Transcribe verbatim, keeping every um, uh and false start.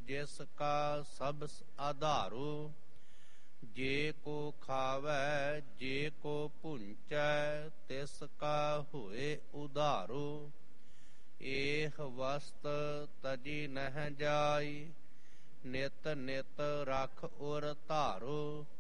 ਜਿਸ ਕਾ ਸਬਸ ਆਧਾਰੋ। ਜੇ ਕੋ ਖਾਵੈ ਜੇ ਕੋ ਭੁੰਚੈ ਤਿਸ ਕਾ ਹੋਏ ਉਧਾਰੋ। ਏਹ ਵਸਤ ਤਜੀ ਨਹਿ ਜਾਈ ਨਿਤ ਨਿਤ ਰਖ ਉਰ ਧਾਰੋ।